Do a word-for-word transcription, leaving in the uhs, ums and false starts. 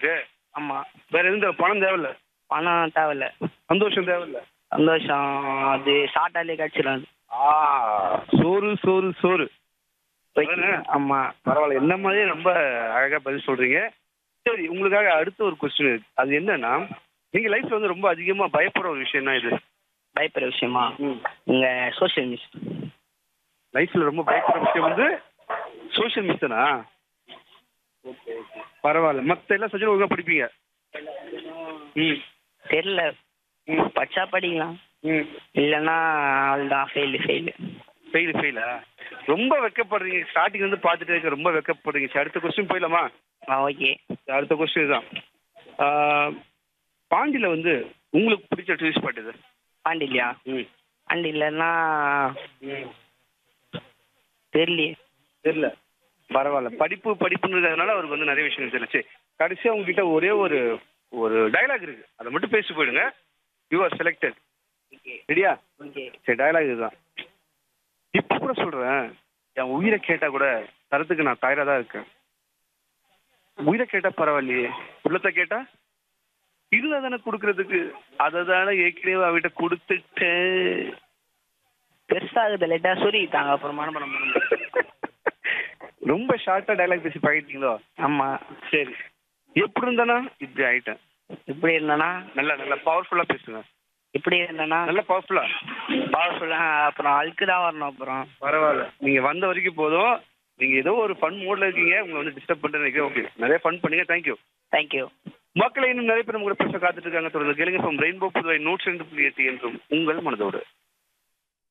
உங்களுக்கு? ஆமா. வேற எதுவும் தேவை? பணம் தேவையில்ல, பணம் தேவையில்ல. சந்தோஷம் தேவையில்ல. சந்தோஷம் அது ஷார்ட்டாலே கிடைச்சிடும் அது. ஆ சோறு சோறு சோறு. போய்- ஆமா. பரவாயில்ல, என்ன மாதிரியே ரொம்ப அழகா பதில் சொல்றீங்க. சரி, உங்களுக்காக அடுத்த ஒரு கொஸ்டின் இருக்கு. அது என்னன்னா, நீங்க லைஃப்ல வந்து ரொம்ப அதிகமா பயப்படுற ஒரு விஷயம்னா இது? பயப்படுற விஷயமா? ம். இங்க சோஷியல் மிஸ். லைஃப்ல ரொம்ப பயப்படுற விஷயம் வந்து சோஷியல் மிஸ்டனா? ஓகே ஓகே, பரவாயில்ல. மற்ற எல்லா சப்ஜெக்டும் ஒழுங்கா படிப்பீங்க? ம் தெரியல. ம் படிச்சா படிக்கலாம், ம் இல்லைன்னா அவள்தான் ஃபெயிலு ஃபெயிலு. ஃபெயில் ஃபெயிலா? ரொம்ப வெக்கப்படுறீங்க. ஸ்டார்டிங் வந்து பார்த்துட்டு இருக்க ரொம்ப வெக்கப்படுறீங்க. சரி, அடுத்த கொஸ்டின் போயிடலாமா? ஆ ஓகே. அடுத்த கொஸ்டின் தான். பாண்டியில் வந்து உங்களுக்கு பிடிச்ச டூரிஸ்ட் ஸ்பாட் இது? பாண்டிலையா? ம் பாண்டியிலன்னா ம் தெரியலையே. தெரியல. பரவாயில்ல, படிப்பு படிப்புன்றதுனால அவருக்கு வந்து நிறைய விஷயம் தெரிஞ்சு. கடைசியாக உங்ககிட்ட ஒரே ஒரு ஒரு டைலாக் இருக்கு, அதை மட்டும் பேசி போயிடுங்க. You are selected. ஓகே ரெடியா? ஓகே. சரி, டைலாக் இதுதான். இப்போ கூட சொல்கிறேன், என் உயிரை கேட்டால் கூட தரத்துக்கு நான் தயாராக தான் இருக்கேன். உயிரை கேட்டால் பரவாயில்லையே, உள்ளத்தை கேட்டால் இருந்தால் தானே கொடுக்கறதுக்கு. அதை தானே ஏற்கனவே அவகிட்ட கொடுத்துட்டு. பெருசாகுது லைட்டாக சொல்லிட்டாங்க, அப்புறம் மனப்படம் பண்ண. ரொம்ப ஷார்ட்டாக டைலாக் பேசி பழகிட்டீங்களோ? ஆமாம். சரி, எப்படி இருந்தானா இப்படி ஆயிட்டேன். இப்படி இருந்தேன்னா நல்லா நல்லா பவர்ஃபுல்லாக பேசுங்க. இப்படி இருந்தேன்னா நல்லா பவர்ஃபுல்லாக. பவர்ஃபுல்லாக அப்புறம் அழுக்கு தான் வரணும். அப்புறம் பரவாயில்ல, நீங்கள் வந்த வரைக்கும் போதும். நீங்கள் ஏதோ ஒரு ஃபன் மோடில் இருக்கீங்க, உங்களை வந்து டிஸ்டர்ப் பண்ணுறேன்னு நினைக்கிறேன். ஓகே, நிறைய ஃபன் பண்ணீங்க. தேங்க்யூ. தேங்க்யூ. மக்களை இன்னும் நிறைய பேர் உங்களை பேச காத்துட்டு இருக்காங்க. தொடர்ந்து கேளுங்க. ஃப்ரம் ரெயின்போ புதுவை நூற்றி ரெண்டு புள்ளி எட்டு என்றும் உங்கள் மனதோடு.